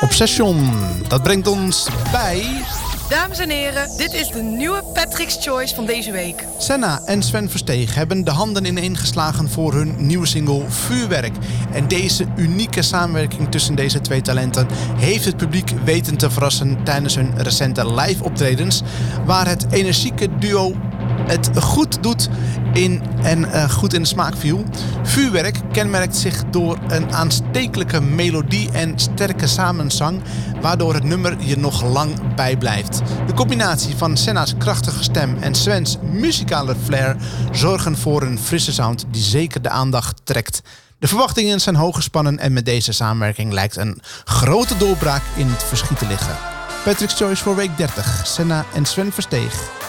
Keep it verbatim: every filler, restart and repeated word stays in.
Obsession, dat brengt ons bij... Dames en heren, dit is de nieuwe Patrick's Choice van deze week. Senna en Sven Versteeg hebben de handen ineengeslagen voor hun nieuwe single Vuurwerk. En deze unieke samenwerking tussen deze twee talenten heeft het publiek weten te verrassen tijdens hun recente live optredens, waar het energieke duo het goed doet in en uh, goed in de smaak viel. Vuurwerk kenmerkt zich door een aanstekelijke melodie en sterke samenzang, waardoor het nummer je nog lang bijblijft. De combinatie van Senna's krachtige stem en Svens muzikale flair zorgen voor een frisse sound die zeker de aandacht trekt. De verwachtingen zijn hoog gespannen en met deze samenwerking lijkt een grote doorbraak in het verschiet te liggen. Patrick's Choice voor week dertig. Senna en Sven Versteeg.